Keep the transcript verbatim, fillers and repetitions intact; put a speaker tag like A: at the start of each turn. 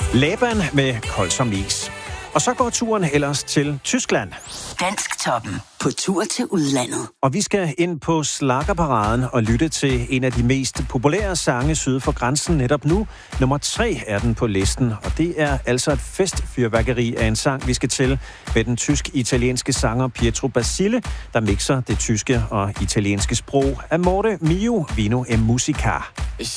A: Laban med Kold som is. Og så går turen ellers til Tyskland.
B: Dansktoppen på tur til udlandet.
A: Og vi skal ind på Schlagerparaden og lytte til en af de mest populære sange syd for grænsen netop nu. Nummer tre er den på listen, og det er altså et festfyrværkeri af en sang, vi skal til med den tysk-italienske sanger Pietro Basile, der mixer det tyske og italienske sprog. Amore mio vino e musica.
C: Ich